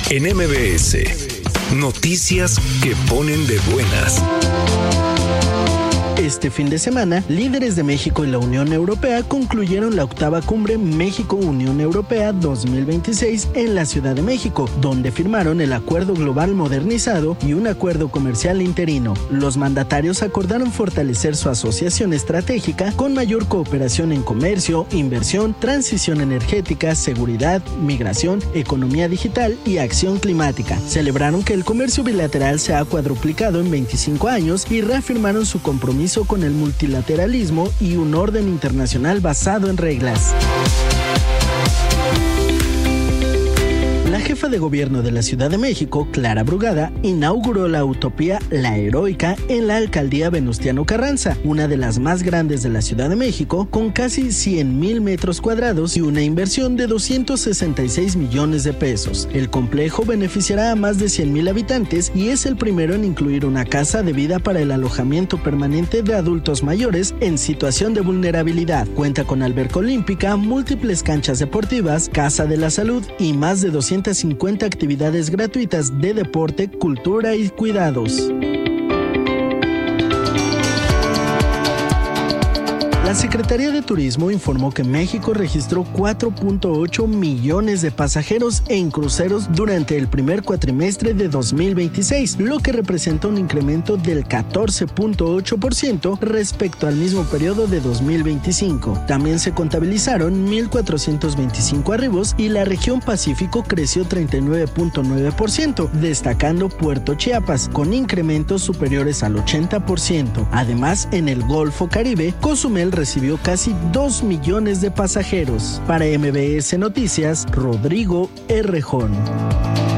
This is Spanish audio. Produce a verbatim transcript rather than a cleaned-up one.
En M B S, noticias que ponen de buenas. Este fin de semana, líderes de México y la Unión Europea concluyeron la octava cumbre México-Unión Europea dos mil veintiséis en la Ciudad de México, donde firmaron el Acuerdo Global Modernizado y un acuerdo comercial interino. Los mandatarios acordaron fortalecer su asociación estratégica con mayor cooperación en comercio, inversión, transición energética, seguridad, migración, economía digital y acción climática. Celebraron que el comercio bilateral se ha cuadruplicado en veinticinco años y reafirmaron su compromiso con el multilateralismo y un orden internacional basado en reglas. La jefa de gobierno de la Ciudad de México, Clara Brugada, inauguró la utopía La Heroica en la alcaldía Venustiano Carranza, una de las más grandes de la Ciudad de México, con casi cien mil metros cuadrados y una inversión de doscientos sesenta y seis millones de pesos. El complejo beneficiará a más de cien mil habitantes y es el primero en incluir una casa de vida para el alojamiento permanente de adultos mayores en situación de vulnerabilidad. Cuenta con alberca olímpica, múltiples canchas deportivas, casa de la salud y más de doscientas cincuenta actividades gratuitas de deporte, cultura y cuidados. La Secretaría de Turismo informó que México registró cuatro punto ocho millones de pasajeros en cruceros durante el primer cuatrimestre de dos mil veintiséis, lo que representa un incremento del catorce punto ocho por ciento respecto al mismo periodo de dos mil veinticinco. También se contabilizaron mil cuatrocientos veinticinco arribos y la región Pacífico creció treinta y nueve punto nueve por ciento, destacando Puerto Chiapas, con incrementos superiores al ochenta por ciento. Además, en el Golfo Caribe, Cozumel recibió casi dos millones de pasajeros. Para M B S Noticias, Rodrigo Errejón.